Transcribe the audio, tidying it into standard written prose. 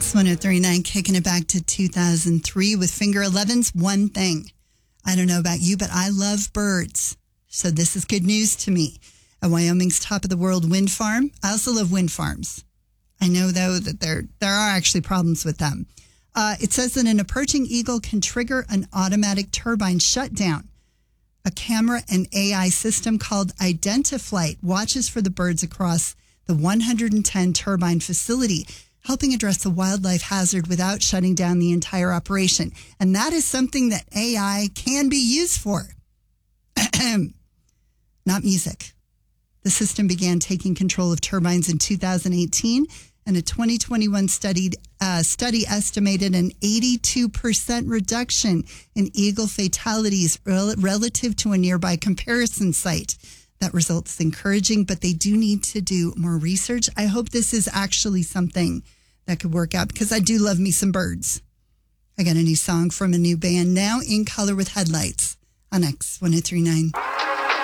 X1039, kicking it back to 2003 with Finger Eleven's One Thing. I don't know about you, but I love birds. So this is good news to me. At Wyoming's top of the world wind farm, I also love wind farms. I know, though, that there are actually problems with them. It says that an approaching eagle can trigger an automatic turbine shutdown. A camera and AI system called Identiflight watches for the birds across the 110 turbine facility, helping address the wildlife hazard without shutting down the entire operation. And that is something that AI can be used for. Not music. The system began taking control of turbines in 2018, and a 2021 study estimated an 82% reduction in eagle fatalities relative to a nearby comparison site. That result's encouraging, but they do need to do more research. I hope this is actually something that could work out, because I do love me some birds. I got a new song from a new band now, In Color with Headlights, on X1039.